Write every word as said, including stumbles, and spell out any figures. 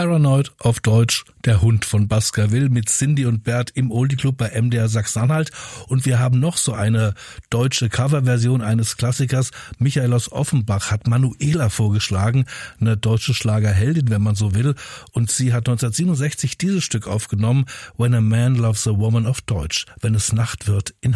Paranoid auf Deutsch, der Hund von Baskerville mit Cindy und Bert im Oldie Club bei M D R Sachsen-Anhalt. Und wir haben noch so eine deutsche Coverversion eines Klassikers. Michael aus Offenbach hat Manuela vorgeschlagen, eine deutsche Schlagerheldin, wenn man so will. Und sie hat neunzehnhundertsiebenundsechzig dieses Stück aufgenommen, When a Man Loves a Woman auf Deutsch, wenn es Nacht wird in